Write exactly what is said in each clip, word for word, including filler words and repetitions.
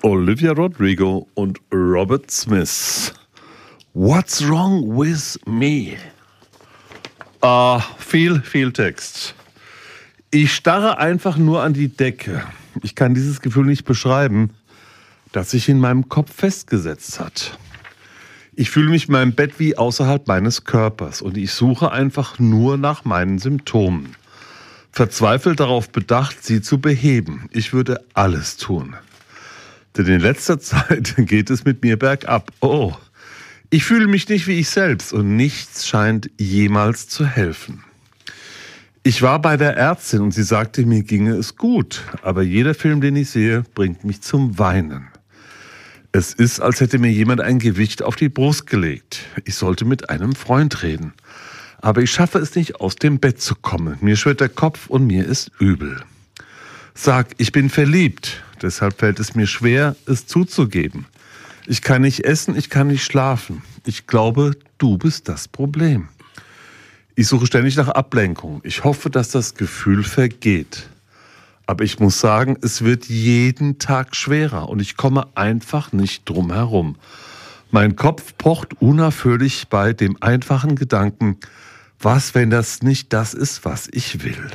Olivia Rodrigo und Robert Smith. What's wrong with me? Ah, viel, viel Text. Ich starre einfach nur an die Decke. Ich kann dieses Gefühl nicht beschreiben, das sich in meinem Kopf festgesetzt hat. Ich fühle mich in meinem Bett wie außerhalb meines Körpers und ich suche einfach nur nach meinen Symptomen. Verzweifelt darauf bedacht, sie zu beheben. Ich würde alles tun. Denn in letzter Zeit geht es mit mir bergab. Oh, ich fühle mich nicht wie ich selbst und nichts scheint jemals zu helfen. Ich war bei der Ärztin und sie sagte, mir ginge es gut. Aber jeder Film, den ich sehe, bringt mich zum Weinen. Es ist, als hätte mir jemand ein Gewicht auf die Brust gelegt. Ich sollte mit einem Freund reden. Aber ich schaffe es nicht, aus dem Bett zu kommen. Mir schwirrt der Kopf und mir ist übel. Sag, ich bin verliebt. Deshalb fällt es mir schwer, es zuzugeben. Ich kann nicht essen, ich kann nicht schlafen. Ich glaube, du bist das Problem. Ich suche ständig nach Ablenkung. Ich hoffe, dass das Gefühl vergeht. Aber ich muss sagen, es wird jeden Tag schwerer und ich komme einfach nicht drum herum. Mein Kopf pocht unaufhörlich bei dem einfachen Gedanken, was, wenn das nicht das ist, was ich will?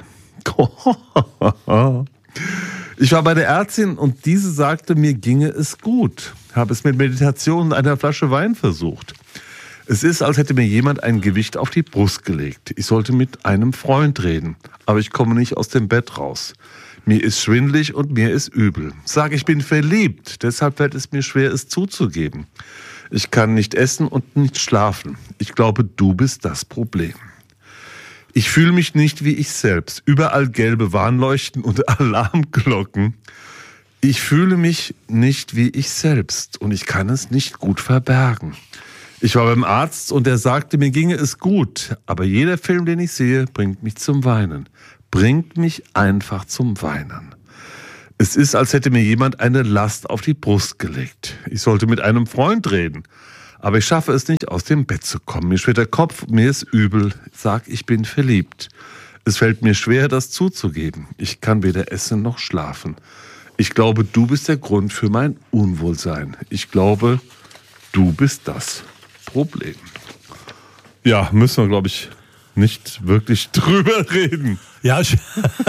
Ich war bei der Ärztin und diese sagte, mir ginge es gut. Habe es mit Meditation und einer Flasche Wein versucht. Es ist, als hätte mir jemand ein Gewicht auf die Brust gelegt. Ich sollte mit einem Freund reden, aber ich komme nicht aus dem Bett raus. Mir ist schwindelig und mir ist übel. Sag, ich bin verliebt, deshalb fällt es mir schwer, es zuzugeben. Ich kann nicht essen und nicht schlafen. Ich glaube, du bist das Problem. Ich fühle mich nicht wie ich selbst. Überall gelbe Warnleuchten und Alarmglocken. Ich fühle mich nicht wie ich selbst und ich kann es nicht gut verbergen. Ich war beim Arzt und er sagte, mir ginge es gut. Aber jeder Film, den ich sehe, bringt mich zum Weinen. Bringt mich einfach zum Weinen. Es ist, als hätte mir jemand eine Last auf die Brust gelegt. Ich sollte mit einem Freund reden. Aber ich schaffe es nicht, aus dem Bett zu kommen. Mir schwirrt der Kopf, mir ist übel. Sag, ich bin verliebt. Es fällt mir schwer, das zuzugeben. Ich kann weder essen noch schlafen. Ich glaube, du bist der Grund für mein Unwohlsein. Ich glaube, du bist das Problem. Ja, müssen wir, glaube ich, nicht wirklich drüber reden. Ja, ich,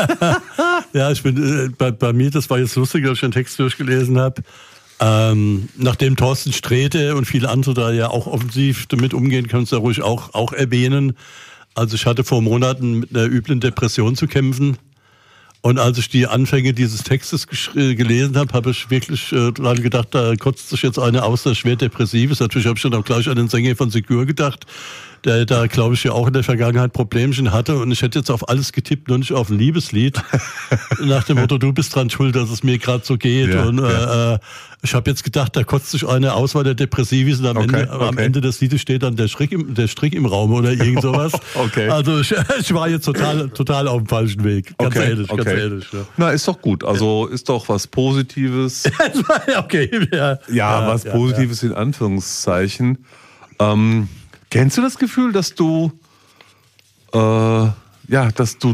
ja, ich bin, äh, bei, bei mir, das war jetzt lustig, als ich den Text durchgelesen habe. Ähm, nachdem Thorsten Sträte und viele andere da ja auch offensiv damit umgehen, kannst du ja ruhig auch, auch erwähnen. Also ich hatte vor Monaten mit einer üblen Depression zu kämpfen. Und als ich die Anfänge dieses Textes gesch- gelesen habe, habe ich wirklich äh, dran gedacht, da kotzt sich jetzt einer aus, der schwer depressiv ist. Natürlich habe ich dann auch gleich an den Sänger von Secure gedacht, der da, glaube ich, ja auch in der Vergangenheit Problemchen hatte. Und ich hätte jetzt auf alles getippt, nur nicht auf ein Liebeslied. Nach dem Motto, du bist dran schuld, dass es mir gerade so geht. Ja, und ja. äh, ich habe jetzt gedacht, da kotzt sich einer aus, weil der depressiv ist. Und am, okay, Ende, okay. am Ende des Liedes steht dann der Strick im, der Strick im Raum oder irgend sowas. Okay. Also ich, ich war jetzt total, total auf dem falschen Weg. Ganz okay, ehrlich, okay. ganz ehrlich. Ja. Na, ist doch gut. Also ist doch was Positives. okay. Ja, ja, ja was ja, Positives ja. in Anführungszeichen. Ähm, Kennst du das Gefühl, dass du, äh, ja, dass du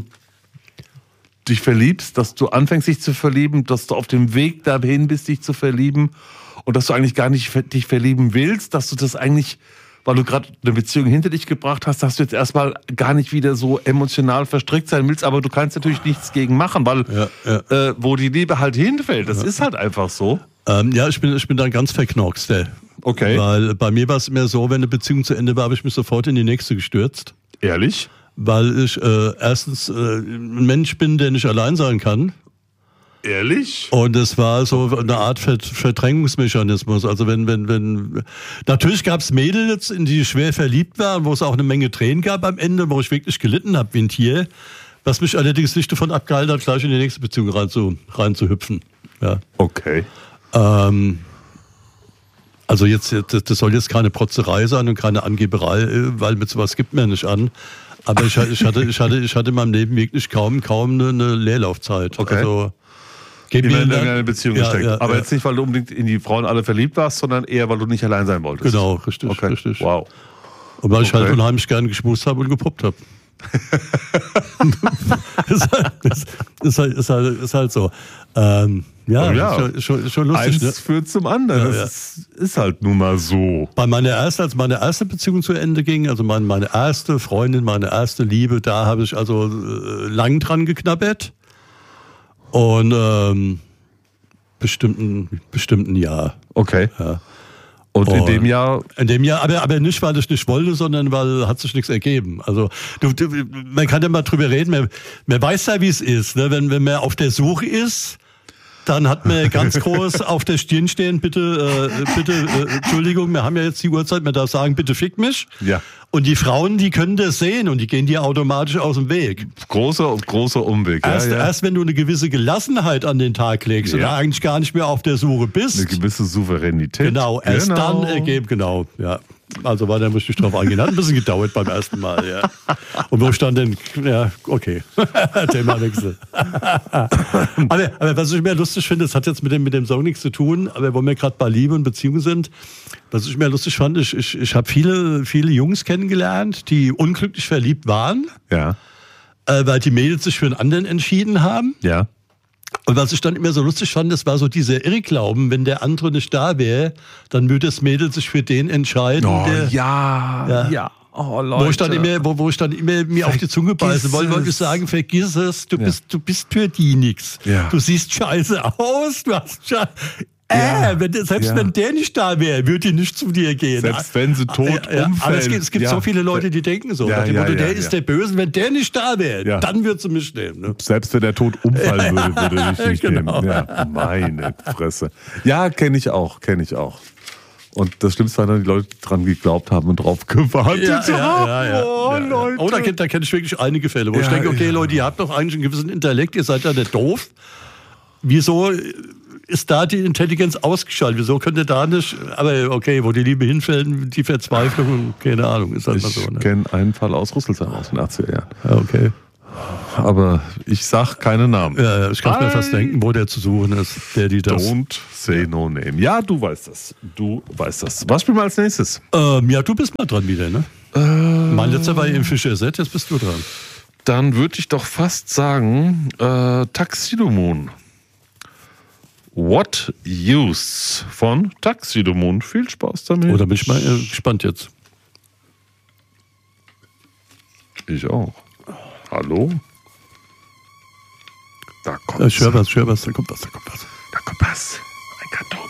dich verliebst, dass du anfängst, dich zu verlieben, dass du auf dem Weg dahin bist, dich zu verlieben und dass du eigentlich gar nicht dich verlieben willst, dass du das eigentlich, weil du gerade eine Beziehung hinter dich gebracht hast, dass du jetzt erstmal gar nicht wieder so emotional verstrickt sein willst, aber du kannst natürlich nichts gegen machen, weil ja, ja. Äh, wo die Liebe halt hinfällt, das ja. ist halt einfach so. Ähm, ja, ich bin, ich bin da ganz verknorkst, ey. Okay. Weil bei mir war es immer so, wenn eine Beziehung zu Ende war, habe ich mich sofort in die nächste gestürzt. Ehrlich? Weil ich äh, erstens äh, ein Mensch bin, der nicht allein sein kann. Ehrlich? Und es war so eine Art Verdrängungsmechanismus. Also wenn, wenn, wenn, natürlich gab es Mädels, in die ich schwer verliebt war, wo es auch eine Menge Tränen gab am Ende, wo ich wirklich gelitten habe wie ein Tier, was mich allerdings nicht davon abgehalten hat, gleich in die nächste Beziehung rein zu, rein zu hüpfen. Ja. Okay. Ähm, Also jetzt, das soll jetzt keine Protzerei sein und keine Angeberei, weil mit sowas gibt mir nicht an. Aber ich, ich, hatte, ich, hatte, ich hatte in meinem Leben wirklich kaum, kaum eine, eine Leerlaufzeit. Okay. Also, in eine Beziehung ja, gesteckt. Ja, Aber ja. jetzt nicht, weil du unbedingt in die Frauen alle verliebt warst, sondern eher, weil du nicht allein sein wolltest. Genau, richtig. Okay. richtig. Wow. Und weil okay. ich halt unheimlich gerne geschmust habe und gepuppt habe. ist, halt, ist, ist, halt, ist, halt, ist halt so. Ähm, Ja, Oh ja. Ist schon, schon, schon lustig. Eins Ne? führt zum anderen. Ja, Das ist, ist halt nun mal so. Bei meiner ersten, als meine erste Beziehung zu Ende ging, also meine, meine erste Freundin, meine erste Liebe, da habe ich also äh, lang dran geknabbert. Und ähm, bestimmten, bestimmten Jahr. Okay. Ja. Und in Und dem Jahr, In dem Jahr, aber, aber nicht, weil ich nicht wollte, sondern weil hat sich nichts ergeben. Also du, du, man kann ja mal drüber reden, man, man weiß ja, wie es ist. Ne? Wenn, wenn man auf der Suche ist, dann hat man ganz groß auf der Stirn stehen, bitte, äh, bitte, äh, Entschuldigung, wir haben ja jetzt die Uhrzeit, man darf sagen, bitte fick mich. ja, Und die Frauen, die können das sehen und die gehen dir automatisch aus dem Weg. großer, großer Umweg. Erst, ja, ja. erst wenn du eine gewisse Gelassenheit an den Tag legst Ja. und da eigentlich gar nicht mehr auf der Suche bist. Eine gewisse Souveränität. Genau, erst Genau. dann ergeben, genau, ja. Also war da muss ich drauf eingehen. Hat ein bisschen gedauert beim ersten Mal, ja. Und wo stand denn, ja, okay, Themawechsel. aber, aber was ich mir lustig finde, das hat jetzt mit dem, mit dem Song nichts zu tun, aber wo wir gerade bei Liebe und Beziehung sind, was ich mir lustig fand, ich, ich, ich habe viele, viele Jungs kennengelernt, die unglücklich verliebt waren, Ja, äh, weil die Mädels sich für einen anderen entschieden haben. ja. Und was ich dann immer so lustig fand, das war so dieser Irrglauben, wenn der andere nicht da wäre, dann würde das Mädel sich für den entscheiden. Oh, der, ja, Ja. ja. Oh, Leute. Wo ich dann immer, wo, wo ich dann immer mir auf die Zunge beiße, wollte wollte ich es. sagen, vergiss es, du Ja. bist, du bist für die nix. Ja. Du siehst scheiße aus, du hast scheiße. Ja. Äh, wenn, selbst Ja. wenn der nicht da wäre, würde die nicht zu dir gehen. Selbst wenn sie tot Ja, ja. umfällt. Aber es gibt, es gibt Ja. so viele Leute, die denken so. Ja, nach dem ja, Motto, ja, der ja. ist der Böse, wenn der nicht da wäre, Ja. dann würde sie mich nehmen. Ne? Selbst wenn der Tod umfallen würde, würde ich nicht Genau. nehmen. Ja, meine Fresse. Ja, kenne ich auch, kenne ich auch. Und das Schlimmste war dann, die Leute dran geglaubt haben und drauf gewartet Ja, ja, haben. ja, ja, Oh, ja, ja. Leute. Oh, da, kenn- da kenne ich wirklich einige Fälle, wo ich Ja, denke, okay, ja. Leute, ihr habt doch eigentlich einen gewissen Intellekt, ihr seid ja nicht doof. Wieso ist da die Intelligenz ausgeschaltet? Wieso könnt ihr da nicht, aber okay, wo die Liebe hinfällt, die Verzweiflung, keine Ahnung, ist halt mal Ich so. Ne? kenne einen Fall aus Rüsselsheim aus den achtziger Jahren. Ja, okay. Aber ich sag keine Namen. Ja, ja, ich kann mir fast denken, wo der zu suchen ist, der die das. Don't say no name. Ja, du weißt das. Du weißt das. Was spielen wir als nächstes? Ähm, ja, du bist mal dran wieder, ne? Äh, mein letzter war im Fischer Set, jetzt bist du dran. Dann würde ich doch fast sagen, äh, Tuxedo Moon. What Use von Tuxedo Moon. Viel Spaß damit. Oh, da bin ich mal äh, gespannt jetzt. Ich auch. Hallo? Da kommt Ich höre was, ich höre was, da kommt was, da kommt was. Da kommt was. Ein Karton.